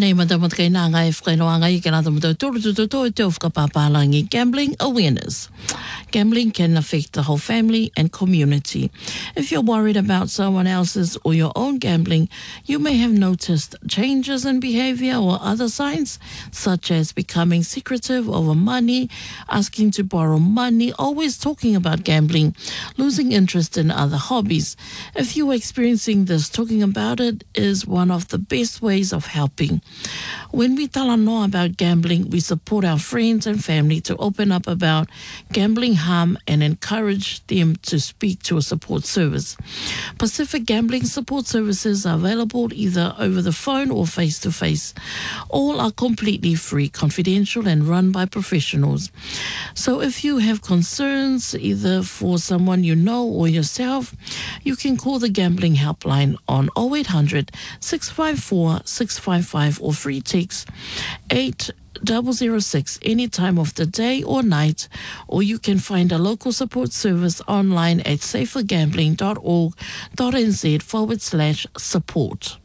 Nei matamat kay na ngai whakainoa ngai ka nata mata tō te whakapāpālangi. Gambling awareness. Gambling can affect the whole family and community. If you're worried about someone else's or your own gambling, you may have noticed changes in behavior or other signs, such as becoming secretive over money, asking to borrow money, always talking about gambling, losing interest in other hobbies. If you're experiencing this, talking about it is one of the best ways of helping. When we talanoa about gambling, we support our friends and family to open up about gambling harm and encourage them to speak to a support service. Pacific Gambling Support Services are available either over the phone or face-to-face. All are completely free, confidential, and run by professionals. So if you have concerns either for someone you know or yourself, you can call the Gambling Helpline on 0800 654 655 or free text 8006 any time of the day or night, or you can find a local support service online at safergambling.org.nz/support.